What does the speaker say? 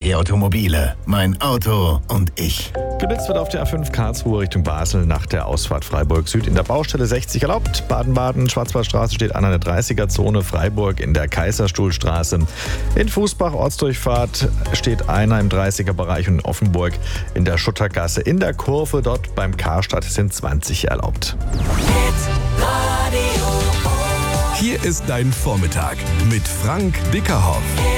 die Automobile, mein Auto und ich. Geblitzt wird auf der A5 Karlsruhe Richtung Basel nach der Ausfahrt Freiburg Süd in der Baustelle 60 erlaubt. Baden-Baden, Schwarzwaldstraße steht an der 30er-Zone, Freiburg in der Kaiserstuhlstraße. In Fußbach Ortsdurchfahrt steht einer im 30er-Bereich und in Offenburg in der Schuttergasse. In der Kurve dort beim Karstadt sind 20 erlaubt. Hier ist dein Vormittag mit Frank Bickerhoff.